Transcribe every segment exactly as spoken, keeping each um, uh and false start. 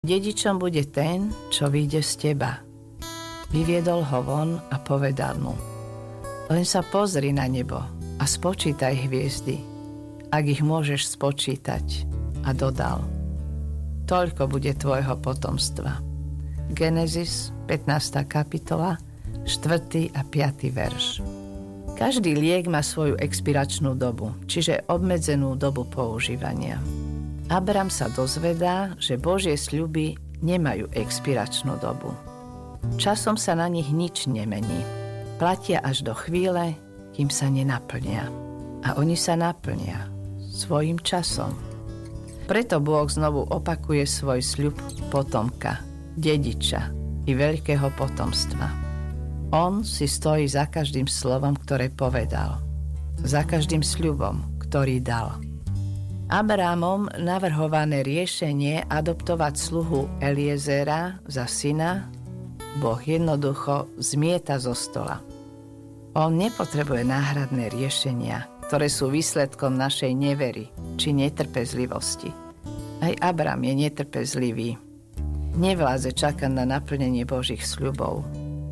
Dedičom bude ten, čo vyjde z teba. Vyviedol ho von a povedal mu: len sa pozri na nebo a spočítaj hviezdy, ak ich môžeš spočítať. A dodal: toľko bude tvojho potomstva. Genesis pätnásta kapitola, štvrtý a piaty verš. Každý liek má svoju expiračnú dobu, čiže obmedzenú dobu používania. Abram sa dozvedá, že Božie sľuby nemajú expiračnú dobu. Časom sa na nich nič nemení. Platia až do chvíle, kým sa nenaplnia. A oni sa naplnia svojím časom. Preto Boh znovu opakuje svoj sľub potomka, dediča i veľkého potomstva. On si stojí za každým slovom, ktoré povedal. Za každým sľubom, ktorý dal. Abrahamom navrhované riešenie adoptovať sluhu Eliezera za syna Boh jednoducho zmieta zo stola. On nepotrebuje náhradné riešenia, ktoré sú výsledkom našej nevery či netrpezlivosti. Aj Abraham je netrpezlivý. Nevládze čakať na naplnenie Božích sľubov.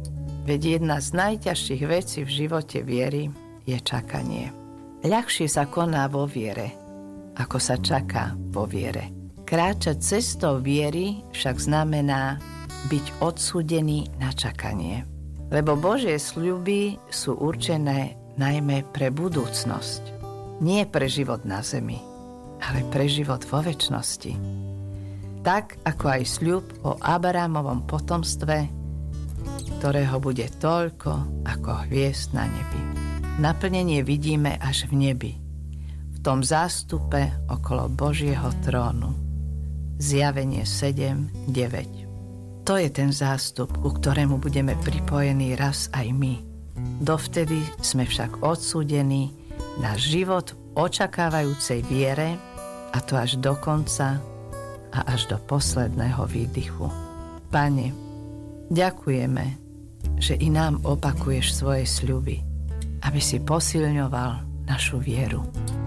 Veď jedna z najťažších vecí v živote viery je čakanie. Ľahšie sa koná vo viere, ako sa čaká vo viere. Kráčať cestou viery však znamená byť odsúdený na čakanie. Lebo Božie sľuby sú určené najmä pre budúcnosť. Nie pre život na zemi, ale pre život vo večnosti. Tak ako aj sľub o Abrahamovom potomstve, ktorého bude toľko ako hviezd na nebi. Naplnenie vidíme až v nebi, v tom zástupe okolo Božieho trónu. Zjavenie sedem deväť. To je ten zástup, ku ktorému budeme pripojení raz aj my. Dovtedy sme však odsúdení na život v očakávajúcej viere, a to až do konca a až do posledného výdychu. Pane, ďakujeme, že i nám opakuješ svoje sľuby, aby si posilňoval našu vieru.